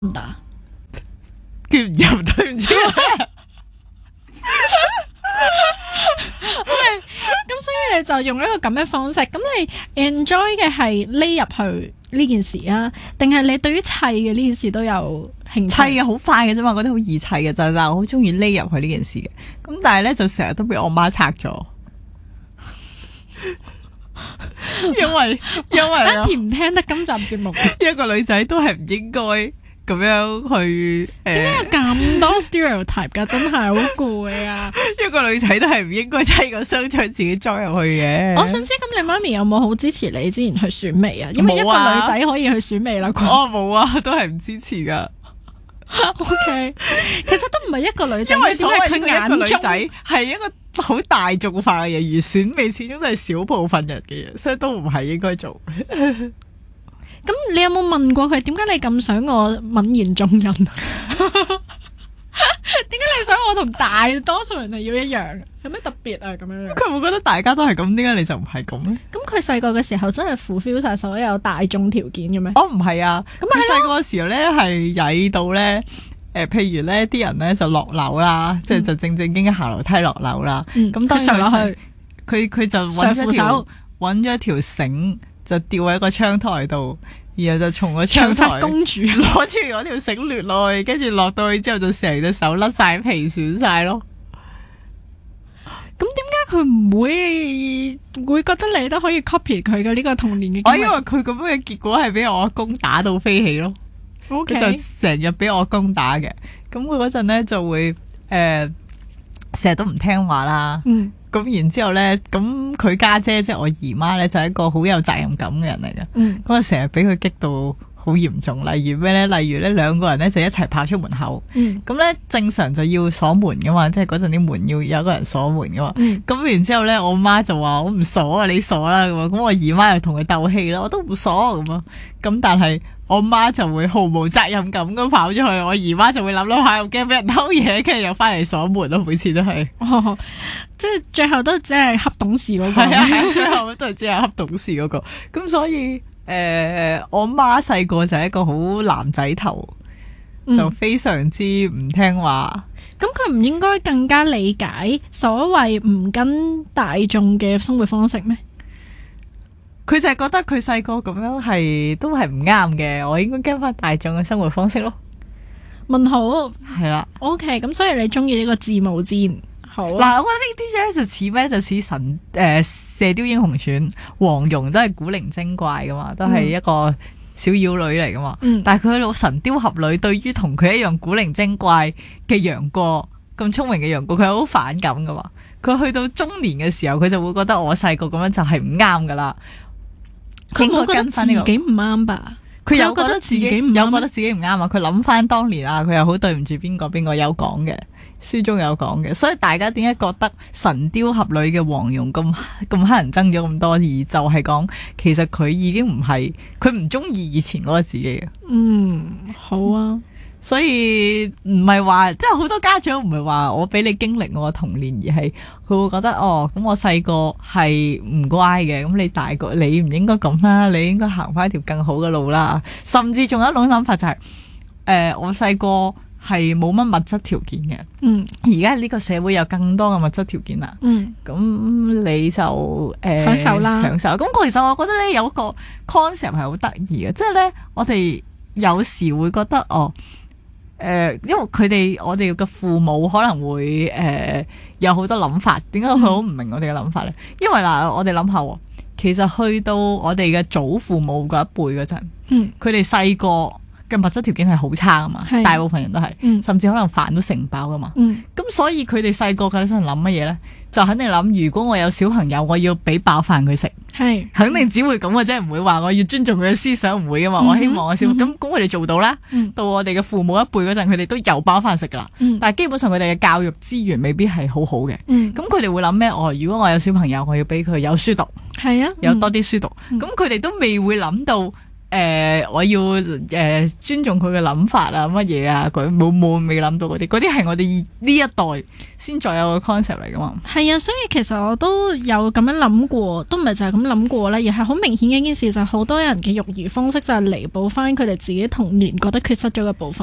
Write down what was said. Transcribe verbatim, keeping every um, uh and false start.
唔得？ 叫唔入對唔住。 咁所以你就用一個咁嘅方式，咁你 enjoy 嘅係匿入去呢件事啊，定係你對於砌嘅呢件事都有興趣？ 砌嘅好快嘅啫嘛，覺得好易砌嘅就，但係我好中意匿入去呢件事嘅。咁但係咧就成日都俾我媽拆咗，因為因為啊 Auntie 唔聽得今集節目， 一個女仔都係唔應該咁樣去誒。 點解有咁多 stereotype 噶？真係好攰啊！ 一個女仔都係唔應該砌個雙槍自己裝入去嘅。 我想知咁你媽咪有冇好支持你之前去選美啊？因為一個女仔可以去選美啦。 我冇啊，都係唔支持噶。 O K， 其實都唔係一個女仔， 因為所謂佢眼一個女仔係一個好大眾化嘅嘢，而選美始終都係少部分人嘅嘢，所以都唔係應該做。 咁你有冇問過佢點解你咁想我泯然眾人？點解你想我同大多數人係要一樣？有咩特別啊？咁樣佢會覺得大家都係咁，點解你就唔係咁咧？ 咁佢細個嘅時候真係 fulfill 晒所有大眾條件嘅咩？ 哦，唔係啊， 咁佢細個嘅時候咧係曳到咧，誒、呃，譬如咧啲人咧就落樓啦，嗯、即係就正正經經行樓梯落樓啦。咁、嗯、當上落去， 佢佢就揾咗條揾咗條繩，就吊喺個窗台度。然後就從個窗台公主攞住嗰條繩掠落去，跟住落到去之後就成隻手甩晒皮損晒咯。 咁點解佢唔會會覺得你都可以 copy 佢嘅呢個童年嘅？ 我因為佢咁樣嘅結果係俾我阿公打到飛起咯。佢 Okay. 就成日俾我阿公打嘅。咁佢嗰陣咧就會誒成日都唔聽話啦。嗯。咁然之後咧，咁佢家姐即係我姨媽咧，就係一個好有責任感嘅人嚟嘅。嗯，咁啊成日俾佢激到好嚴重。例如咩咧？例如咧，兩個人咧就一齊跑出門口。嗯，咁咧正常就要鎖門噶嘛，即係嗰陣啲門要有個人鎖門噶嘛。嗯，咁然之後咧，我媽就話我唔鎖啊，你鎖啦咁啊。咁我姨媽又同佢鬥氣啦，我都唔鎖咁啊。咁但係我媽就會毫無責任感咁跑出去，我姨媽就會諗諗下，又驚俾人偷嘢，跟住又翻嚟鎖門咯。每次都係。哦， 即係最後都只係恰董事嗰個， 係啊，最後都係只係恰董事嗰個。咁所以誒、呃，我媽細個就係一個好男仔頭，嗯、就非常之唔聽話。 咁佢唔應該更加理解所謂唔跟大眾嘅生活方式咩？ 佢就係覺得佢細個咁樣係都係唔啱嘅，我應該跟翻大眾嘅生活方式咯。 問號係啦。 O K，咁所以你中意呢個字母戰？好嗱、 啊，我覺得呢啲咧就似咩？就似神誒、呃、射雕英雄傳，黃蓉都係古靈精怪噶嘛，都係一個小妖女嚟噶嘛。嗯、但係佢老神雕俠侶，對於同佢一樣古靈精怪嘅楊過咁聰明嘅楊過，佢係好反感噶嘛。佢去到中年嘅時候，佢就會覺得我細個咁樣就係唔啱噶啦。 佢冇覺得自己唔啱吧？ 佢有覺得自己有覺得自己唔啱啊！佢諗翻當年啊，佢又好對唔住邊個邊個，有講嘅，書中有講嘅。所以大家點解覺得神雕俠侶嘅黃蓉咁咁乞人憎咗咁多？而就係講其實佢已經唔係，佢唔中意以前嗰個自己嘅。嗯， 好啊。 所以唔係話，即係好多家長唔係話我俾你經歷我嘅童年，而係佢會覺得哦，咁我細個係唔乖嘅，咁你大個你唔應該咁啦，你應該行翻一條更好嘅路啦。甚至仲有一種諗法就係、是，誒、呃，我細個係冇乜物質條件嘅，嗯，而家呢個社會有更多嘅物質條件啦，嗯，咁你就誒、呃、 享受啦， 享受。咁其實我覺得咧有一個 concept 係好得意嘅，即係咧我哋有時會覺得哦。誒、呃，因為佢哋我哋嘅父母可能會誒、呃、有好多諗法，點解佢好唔明我哋嘅諗法咧？因為嗱，我哋諗下，其實去到我哋嘅祖父母嗰一輩嗰陣，嗯，佢哋細個嘅物質條件係好差噶嘛，是大部分人都係，嗯、甚至可能飯都食唔飽噶嘛，嗯，咁所以佢哋細個嗰陣諗乜嘢咧？就肯定諗，如果我有小朋友，我要俾飽飯佢食，係是肯定只會咁嘅啫，唔會話我要尊重佢嘅思想，唔會噶嘛。嗯、哼我希望我小咁咁佢哋做到啦。嗯、到我哋嘅父母一輩嗰陣，佢哋都有飽飯食噶啦。嗯、但係基本上佢哋嘅教育資源未必係好好嘅。咁佢哋會諗咩？哦，如果我有小朋友，我要俾佢有書讀，係啊，有多啲書讀。咁佢哋都未會諗到。 誒我要誒、呃、尊重佢嘅諗法啊乜嘢啊，佢冇冇未諗到嗰啲，嗰啲係我哋呢一代先再有個 concept 嚟噶嘛。 係啊，所以其實我都有咁樣諗過，都唔係就係咁諗過啦，而係好明顯嘅一件事就係好多人嘅育兒方式就係彌補翻佢哋自己童年覺得缺失咗嘅部分。